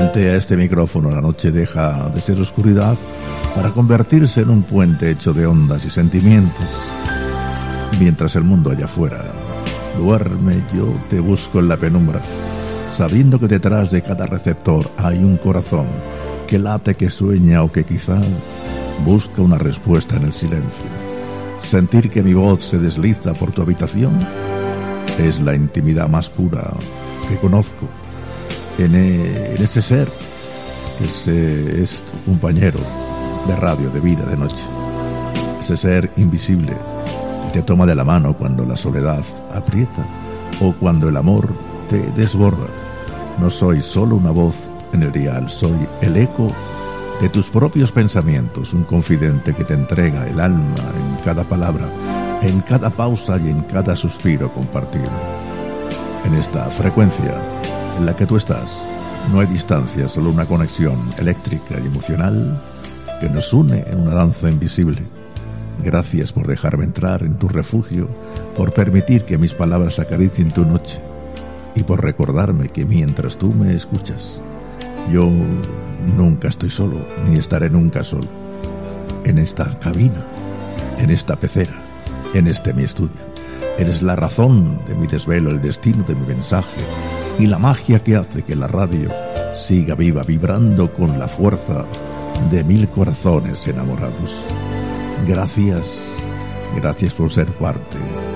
Frente a este micrófono la noche deja de ser oscuridad para convertirse en un puente hecho de ondas y sentimientos. Mientras el mundo allá afuera duerme, yo te busco en la penumbra, sabiendo que detrás de cada receptor hay un corazón que late, que sueña o que quizá busca una respuesta en el silencio. Sentir que mi voz se desliza por tu habitación es la intimidad más pura que conozco en ese ser que es tu compañero de radio, de vida, de noche. Ese ser invisible que te toma de la mano cuando la soledad aprieta o cuando el amor te desborda. No soy solo una voz en el dial, soy el eco de tus propios pensamientos, un confidente que te entrega el alma en cada palabra, en cada pausa y en cada suspiro compartido. En esta frecuencia en la que tú estás, no hay distancia, solo una conexión eléctrica y emocional que nos une en una danza invisible. Gracias por dejarme entrar en tu refugio, por permitir que mis palabras acaricien tu noche y por recordarme que mientras tú me escuchas, yo nunca estoy solo, ni estaré nunca solo. En esta cabina, en esta pecera, en este mi estudio, eres la razón de mi desvelo, el destino de mi mensaje y la magia que hace que la radio siga viva, vibrando con la fuerza de 1000 corazones enamorados. Gracias por ser parte